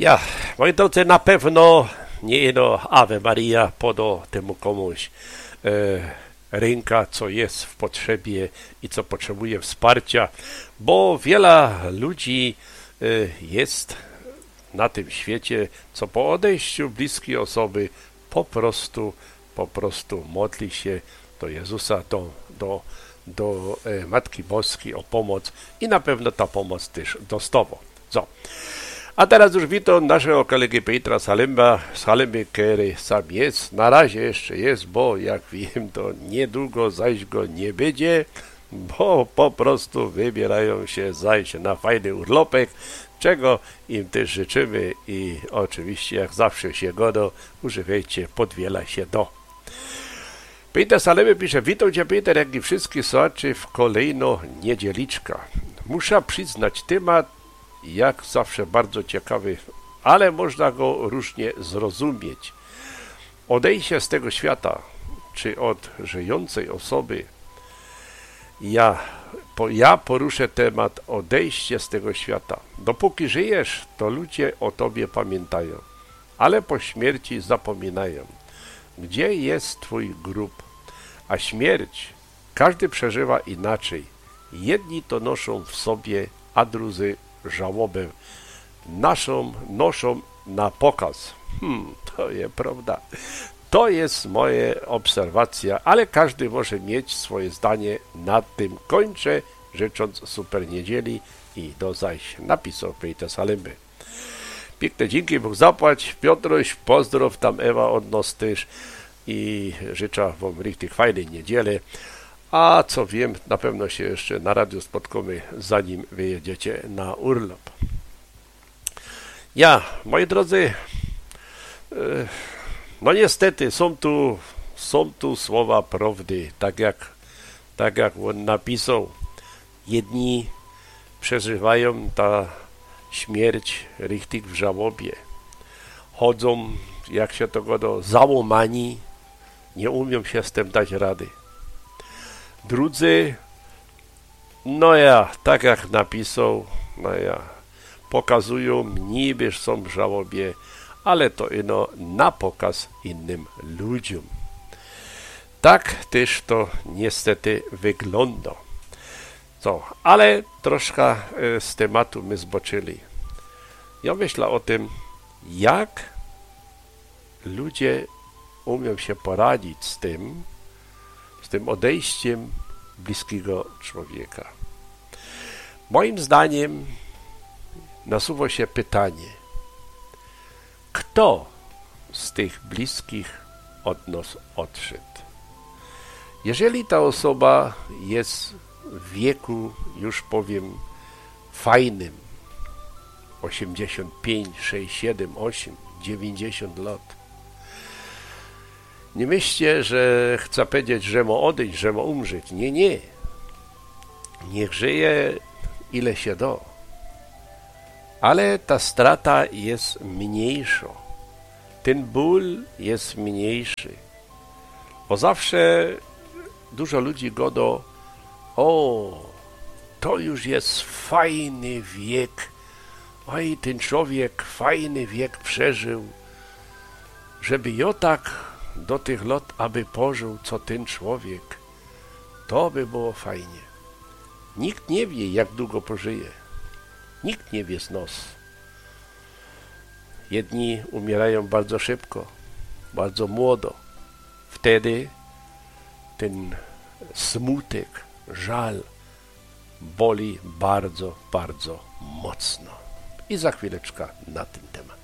Ja, moi drodzy, na pewno nie jedno Ave Maria poda temu komuś ręka, co jest w potrzebie i co potrzebuje wsparcia, bo wiele ludzi jest na tym świecie, co po odejściu bliskiej osoby po prostu modli się do Jezusa, do Matki Boskiej o pomoc i na pewno ta pomoc też dostało. So. A teraz już witam naszego kolegę Petra Salemby, który sam jest. Na razie jeszcze jest, bo jak wiem, to niedługo zajść go nie będzie, bo po prostu wybierają się zajść na fajny urlopek, czego im też życzymy i oczywiście jak zawsze się godo, używajcie, podwiela się do. Peter Salemby pisze, witam Cię Peter, jak i wszystkich słuchaczy w kolejno niedzieliczka. Muszę przyznać, temat jak zawsze bardzo ciekawy, ale można go różnie zrozumieć. Odejście z tego świata, czy od żyjącej osoby, ja poruszę temat odejście z tego świata. Dopóki żyjesz, to ludzie o tobie pamiętają, ale po śmierci zapominają. Gdzie jest twój grób? A śmierć każdy przeżywa inaczej. Jedni to noszą w sobie, a drudzy żałobę noszą na pokaz. To jest prawda. To jest moja obserwacja, ale każdy może mieć swoje zdanie nad tym. Kończę życząc super niedzieli i do zajść. Napisał Peter Salemby. Piękne dzięki, Bóg zapłać. Piotruś, pozdrow tam Ewa od nas też i życzę wam richtig fajnej niedzieli. A co wiem, na pewno się jeszcze na radiu spotkamy, zanim wyjedziecie na urlop. Ja, moi drodzy, no niestety są tu słowa prawdy, tak jak on napisał. Jedni przeżywają ta śmierć richtig w żałobie. Chodzą, jak się to godo, załamani, nie umią się z tym dać rady. Drudzy, tak jak napisał, pokazują, niby są w żałobie, ale to ino na pokaz innym ludziom. Tak też to niestety wygląda. Ale troszkę z tematu my zboczyli. Ja myślę o tym, jak ludzie umią się poradzić z tym odejściem bliskiego człowieka. Moim zdaniem nasuwa się pytanie, kto z tych bliskich od nas odszedł? Jeżeli ta osoba jest w wieku, już powiem, fajnym, 85, 6, 7, 8, 90 lat, nie myślcie, że chcę powiedzieć, że ma odejść, że ma umrzeć. Nie. Niech żyje ile się da. Ale ta strata jest mniejsza. Ten ból jest mniejszy. Bo zawsze dużo ludzi godo, to już jest fajny wiek. Oj, ten człowiek fajny wiek przeżył. Żeby ja tak do tych lat, aby pożył, co ten człowiek, to by było fajnie. Nikt nie wie, jak długo pożyje. Nikt nie wie z nas. Jedni umierają bardzo szybko, bardzo młodo. Wtedy ten smutek, żal boli bardzo, bardzo mocno. I za chwileczkę na ten temat.